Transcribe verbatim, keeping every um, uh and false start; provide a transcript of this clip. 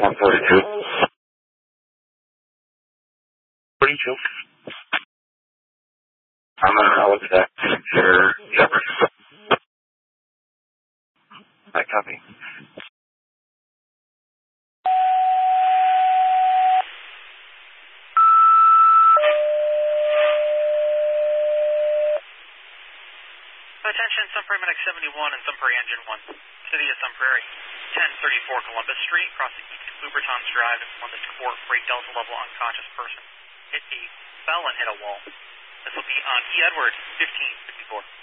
one forty-two. forty-two. I'm on Halifax, your Jefferson. I copy. Attention, Sun Prairie Medic seventy-one and Sun Prairie Engine one. City of Sun Prairie, ten thirty-four Columbus Street, crossing East Loubertons Drive in Columbus Court for a Delta level unconscious person. Hit a fell and hit a wall. This will be on E. Edward, fifteen fifty-four.